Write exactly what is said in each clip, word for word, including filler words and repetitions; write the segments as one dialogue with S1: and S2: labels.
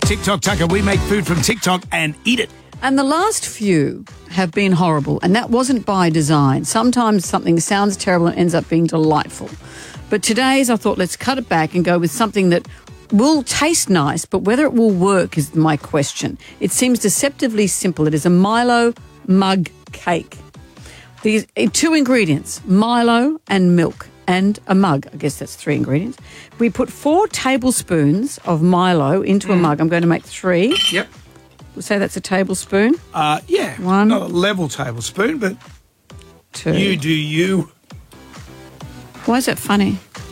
S1: TikTok Tucker. We make food from TikTok and eat it.
S2: And the last few have been horrible, and that wasn't by design. Sometimes something sounds terrible and ends up being delightful. But today's, I thought, let's cut it back and go with something that will taste nice, but whether it will work is my question. It seems deceptively simple. It is a Milo mug cake. These two ingredients, Milo and milk, and a mug. I guess that's three ingredients. We put four tablespoons of Milo into mm. a mug. I'm going to make three.
S1: Yep.
S2: We'll say that's a tablespoon.
S1: Uh, yeah.
S2: One.
S1: Not a level tablespoon, but
S2: two.
S1: You do you.
S2: Why is that funny?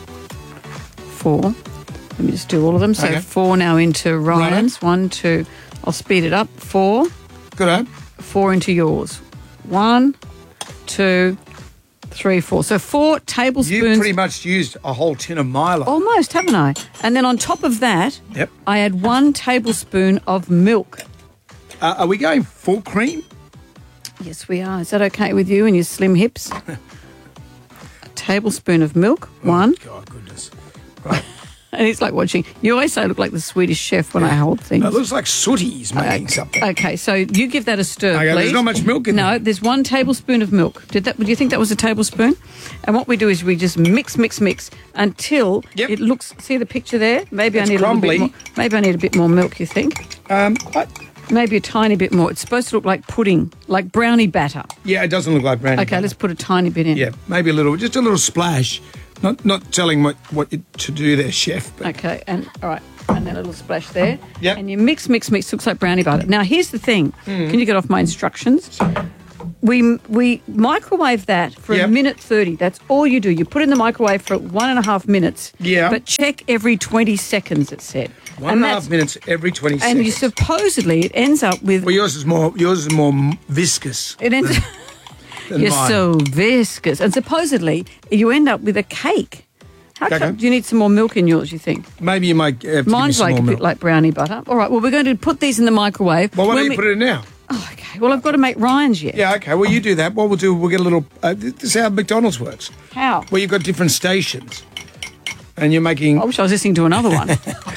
S2: Four. Let me just do all of them. So
S1: okay.
S2: four now into Ryan's. Right. One, two. I'll speed it up. Four.
S1: Good on.
S2: Four into yours. One, two, three, four. So four tablespoons.
S1: You pretty much used a whole tin of Milo.
S2: Almost, haven't I? And then on top of that,
S1: yep.
S2: I add one tablespoon of milk.
S1: Uh, are we going full cream?
S2: Yes, we are. Is that okay with you and your slim hips? A tablespoon of milk.
S1: Oh,
S2: one.
S1: God, goodness. Right.
S2: And it's like watching. You always say I look like the Swedish chef when yeah. I hold things.
S1: No, it looks like Sooty's making
S2: okay.
S1: something.
S2: Okay, so you give that a stir,
S1: okay,
S2: please.
S1: There's not much milk in
S2: no,
S1: there.
S2: No, there's one tablespoon of milk. Did that? Do you think that was a tablespoon? And what we do is we just mix, mix, mix until
S1: yep.
S2: it looks. See the picture there? Maybe
S1: it's
S2: I need
S1: crumbly.
S2: a little bit more. Maybe I need a bit more milk. You think?
S1: Um, I,
S2: Maybe a tiny bit more. It's supposed to look like pudding, like brownie batter.
S1: Yeah, it doesn't look like brownie.
S2: Okay,
S1: batter.
S2: let's put a tiny bit in.
S1: Yeah, maybe a little, just a little splash. Not not telling what, what it, to do there, chef. But.
S2: Okay, and all right, and then a little splash there.
S1: Yep.
S2: And you mix, mix, mix. Looks like brownie butter. Now, here's the thing.
S1: Mm.
S2: Can you get off my instructions? We we microwave that for
S1: yep.
S2: a minute thirty. That's all you do. You put it in the microwave for one and a half minutes.
S1: Yeah.
S2: But check every twenty seconds, it said.
S1: One and, and a half minutes every twenty
S2: and
S1: seconds.
S2: And you supposedly, it ends up with...
S1: Well, yours is more, yours is more viscous.
S2: It ends
S1: than, than
S2: You're
S1: mine.
S2: so viscous. And supposedly, you end up with a cake. How
S1: okay.
S2: come, do you need some more milk in yours, you think?
S1: Maybe you might have to
S2: Mine's
S1: give me some
S2: like
S1: more
S2: a
S1: milk.
S2: bit like brownie butter. All right, well, we're going to put these in the microwave.
S1: Well, why
S2: when
S1: don't
S2: we...
S1: you put it in now?
S2: Oh, okay. Well, I've got to make Ryan's yet.
S1: Yeah, okay. Well, you do that. What we'll do, we'll get a little... Uh, this is how McDonald's works.
S2: How?
S1: Well, you've got different stations. And you're making...
S2: I wish I was listening to another one.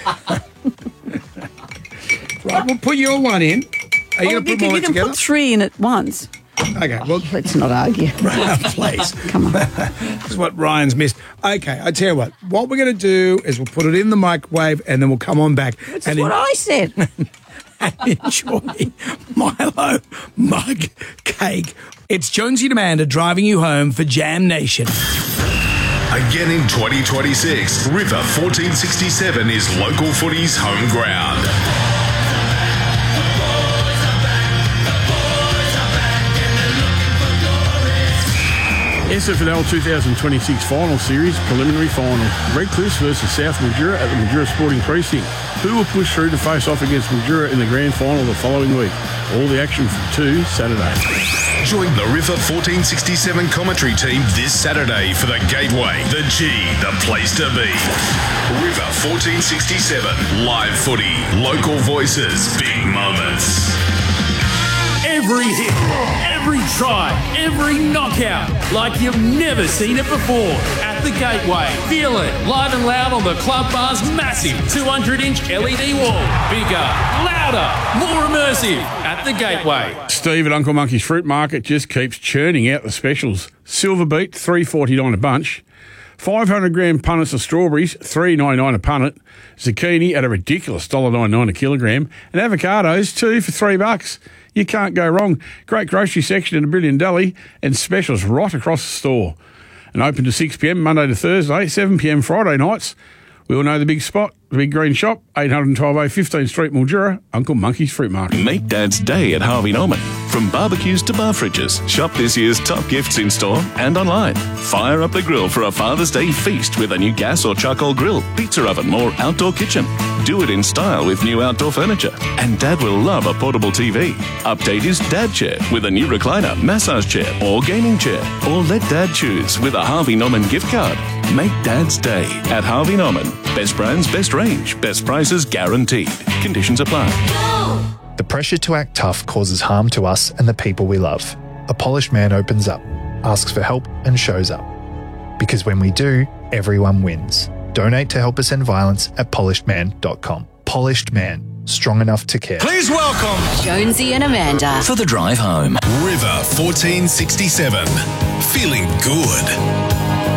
S1: Right, we'll put your one in. Are you
S2: well,
S1: going to
S2: you
S1: put
S2: can,
S1: more
S2: you can
S1: together?
S2: put three in at once.
S1: Okay, well...
S2: Oh, let's not argue.
S1: Please.
S2: Come on.
S1: This is what Ryan's missed. Okay, I tell you what. What we're going to do is we'll put it in the microwave and then we'll come on back.
S2: That's
S1: and
S2: what
S1: en-
S2: I said.
S1: and enjoy Milo mug cake. It's Jonesy and Amanda driving you home for Jam Nation.
S3: Again in twenty twenty-six, River fourteen sixty-seven is local footy's home ground.
S4: S F L twenty twenty-six Final Series Preliminary Final. Redcliffe versus South Mildura at the Mildura Sporting Precinct. Who will push through to face off against Mildura in the Grand Final the following week? All the action from two Saturday.
S3: Join the River fourteen sixty-seven commentary team this Saturday for the Gateway, the G, the place to be. River fourteen sixty-seven, live footy, local voices, big moments.
S5: Every hit, every try, every knockout, like you've never seen it before. At the Gateway, feel it live and loud on the Club Bar's massive two hundred inch L E D wall. Bigger, louder, more immersive. At the Gateway.
S4: Steve at Uncle Monkey's Fruit Market just keeps churning out the specials. Silver beet, three forty-nine a bunch. five hundred gram punnets of strawberries, three ninety-nine a punnet. Zucchini at a ridiculous one dollar ninety-nine a kilogram. And avocados, two for three bucks. You can't go wrong. Great grocery section in a brilliant deli and specials right across the store. And open to six p m Monday to Thursday, seven p m Friday nights. We all know the big spot, the big green shop, eight twelve A fifteenth Street, Mildura, Uncle Monkey's Fruit Market.
S6: Make Dad's day at Harvey Norman. From barbecues to bar fridges, shop this year's top gifts in store and online. Fire up the grill for a Father's Day feast with a new gas or charcoal grill, pizza oven or outdoor kitchen. Do it in style with new outdoor furniture. And Dad will love a portable T V. Update his Dad chair with a new recliner, massage chair or gaming chair. Or let Dad choose with a Harvey Norman gift card. Make Dad's day at Harvey Norman. Best brands, best range, best prices guaranteed. Conditions apply.
S7: The pressure to act tough causes harm to us and the people we love. A polished man opens up, asks for help and shows up. Because when we do, everyone wins. Donate to help us end violence at polished man dot com. Polished Man. strong enough to care.
S3: Please welcome
S8: Jonesy and Amanda.
S3: for the drive home. River fourteen sixty-seven. Feeling good.